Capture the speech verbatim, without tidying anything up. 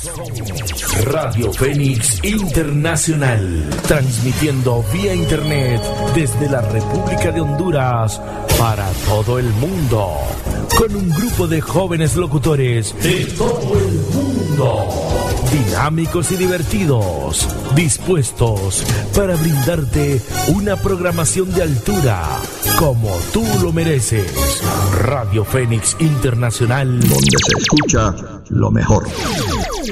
Radio Fénix Internacional, transmitiendo vía internet desde la República de Honduras para todo el mundo, con un grupo de jóvenes locutores de todo el mundo, dinámicos y divertidos, dispuestos para brindarte una programación de altura como tú lo mereces. Radio Fénix Internacional, donde se escucha lo mejor.